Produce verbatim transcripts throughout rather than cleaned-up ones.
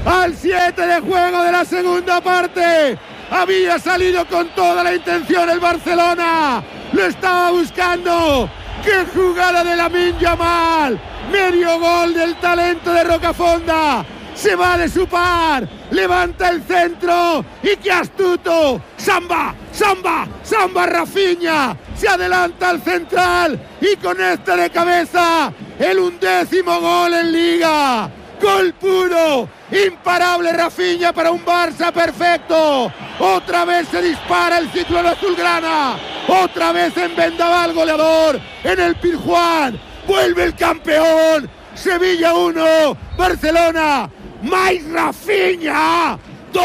al siete de juego de la segunda parte. Había salido con toda la intención el Barcelona. Lo estaba buscando. ¡Qué jugada de Lamine Yamal! Medio gol del talento de Rocafonda. Se va de su par, levanta el centro y qué astuto. Samba, Samba, Samba Rafinha. Se adelanta al central y con este de cabeza el undécimo gol en Liga. Gol puro, imparable Rafinha para un Barça perfecto. Otra vez se dispara el ciclón azulgrana. Otra vez en vendaval goleador en el Pizjuán. Vuelve el campeón. Sevilla uno, Barcelona. ¡Mais Rafinha! ¡Dos!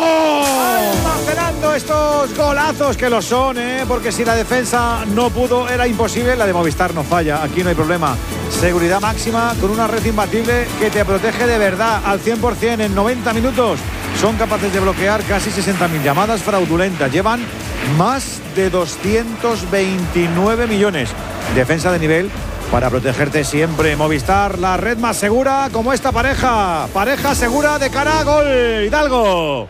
Almacenando estos golazos que lo son, ¿eh? Porque si la defensa no pudo, era imposible. La de Movistar no falla, aquí no hay problema. Seguridad máxima con una red imbatible que te protege de verdad al cien por ciento en noventa minutos. Son capaces de bloquear casi sesenta mil llamadas fraudulentas. Llevan más de doscientos veintinueve millones. Defensa de nivel para protegerte siempre. Movistar, la red más segura como esta pareja. Pareja segura de cara a gol. Hidalgo.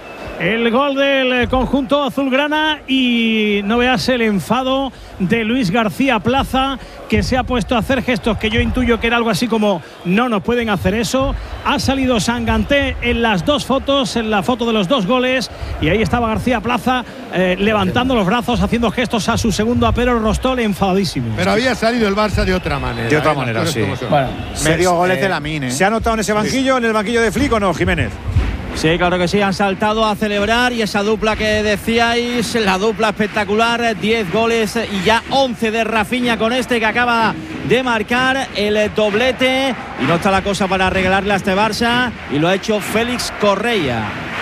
El gol del conjunto azulgrana y no veas el enfado de Luis García Plaza, que se ha puesto a hacer gestos que yo intuyo que era algo así como no nos pueden hacer eso. Ha salido Sanganté en las dos fotos, en la foto de los dos goles, y ahí estaba García Plaza eh, levantando los brazos, haciendo gestos a su segundo apero Rostol, enfadadísimo. Pero había salido el Barça de otra manera. De otra ¿eh? manera, sí. Bueno, medio goles eh, de Lamine. ¿eh? ¿Se ha notado en ese banquillo, sí, en el banquillo de Flick o no, Jiménez? Sí, claro que sí, han saltado a celebrar y esa dupla que decíais, la dupla espectacular, diez goles y ya once de Rafinha con este que acaba de marcar el doblete y no está la cosa para regalarle a este Barça y lo ha hecho Félix Correia.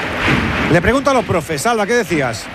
Le pregunto a los profes, Alba, ¿qué decías?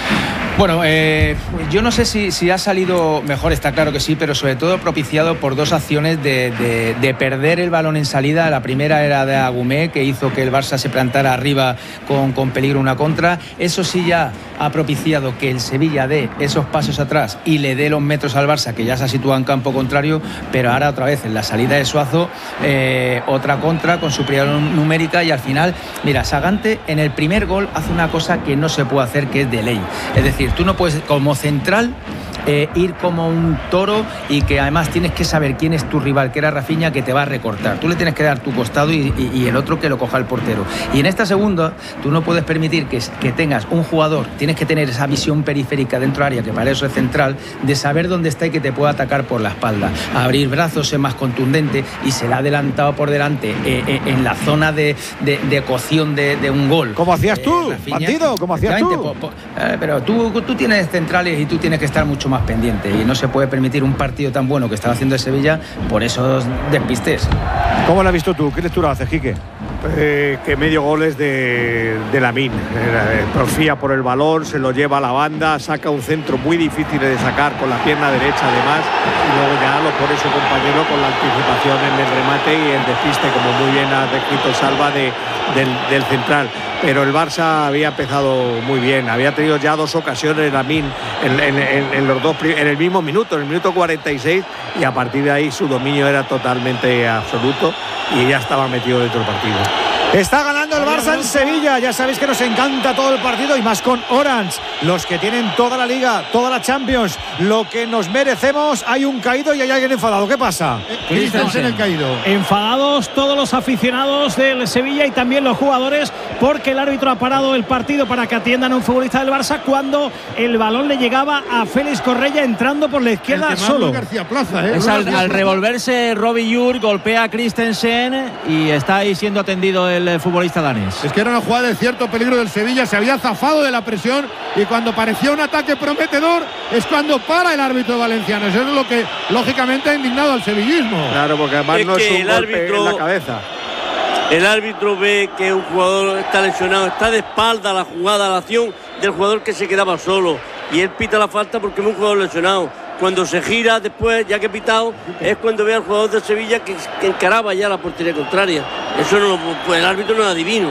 Bueno, eh, yo no sé si, si ha salido mejor, está claro que sí, pero sobre todo propiciado por dos acciones de, de, de perder el balón en salida. La primera era de Agumé, que hizo que el Barça se plantara arriba con, con peligro una contra. Eso sí ya ha propiciado que el Sevilla dé esos pasos atrás y le dé los metros al Barça, que ya se ha situado en campo contrario, pero ahora otra vez en la salida de Suazo, eh, otra contra con superioridad numérica y al final, mira, Sagante en el primer gol hace una cosa que no se puede hacer, que es de ley. Es decir, tú no puedes, como central, eh, ir como un toro y que además tienes que saber quién es tu rival, que era Rafinha, que te va a recortar. Tú le tienes que dar tu costado y, y, y el otro que lo coja el portero. Y en esta segunda, tú no puedes permitir que, que tengas un jugador, tienes que tener esa visión periférica dentro del área, que para eso es central, de saber dónde está y que te pueda atacar por la espalda. Abrir brazos, ser más contundente, y se le ha adelantado por delante eh, eh, en la zona de, de, de cocción de, de un gol. ¿Cómo hacías tú, eh, Bandido? ¿Cómo hacías tú? Po, po, eh, pero tú, tú tienes centrales y tú tienes que estar mucho más pendiente y no se puede permitir un partido tan bueno que estaba haciendo el Sevilla por esos despistes. ¿Cómo lo has visto tú? ¿Qué lectura haces, Quique? Eh, que medio gol es de, de Lamine. Eh, profía por el balón, se lo lleva a la banda, saca un centro muy difícil de sacar con la pierna derecha además, y luego ya lo pone su compañero con la anticipación en el remate y el despiste, como muy bien ha descrito Salva, de, del, del central. Pero el Barça había empezado muy bien, había tenido ya dos ocasiones Lamine en, en, en, en los dos en el mismo minuto, en el minuto cuarenta y seis, y a partir de ahí su dominio era totalmente absoluto y ya estaba metido dentro del partido. Está ganando el Barça en Sevilla. Ya sabéis que nos encanta todo el partido y más con Orange, los que tienen toda la Liga, toda la Champions, lo que nos merecemos. Hay un caído y hay alguien enfadado. ¿Qué pasa? Christensen el caído. Enfadados todos los aficionados del Sevilla y también los jugadores, porque el árbitro ha parado el partido para que atiendan a un futbolista del Barça cuando el balón le llegaba a Félix Correia entrando por la izquierda solo. García Plaza, ¿eh? Es al, al revolverse Robbie Yur, golpea a Christensen y está ahí siendo atendido el el futbolista danés. Es que era una jugada de cierto peligro del Sevilla, se había zafado de la presión y cuando parecía un ataque prometedor es cuando para el árbitro valenciano. Eso es lo que lógicamente ha indignado al sevillismo. Claro, porque además es no es un el golpe árbitro, en la cabeza. El árbitro ve que un jugador está lesionado, está de espalda a la jugada, a la acción del jugador que se quedaba solo, y él pita la falta porque es un jugador lesionado. Cuando se gira después, ya que ha pitado, es cuando ve al jugador de Sevilla que, que encaraba ya la portería contraria. Eso no lo, pues el árbitro no es adivino.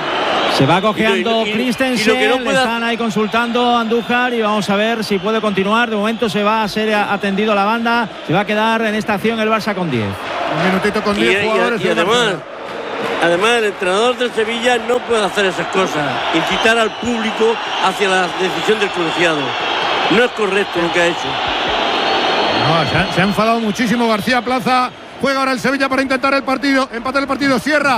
Se va cojeando Christensen, no le están ahí consultando a Andújar y vamos a ver si puede continuar. De momento se va a ser atendido a la banda, se va a quedar en esta acción el Barça con diez. Un minutito con diez jugadores. Y, y además, Además, el entrenador del Sevilla no puede hacer esas cosas, incitar al público hacia la decisión del colegiado. No es correcto lo que ha hecho. No, se ha, se ha enfadado muchísimo García Plaza. Juega ahora el Sevilla para intentar el partido, empatar el partido. Sierra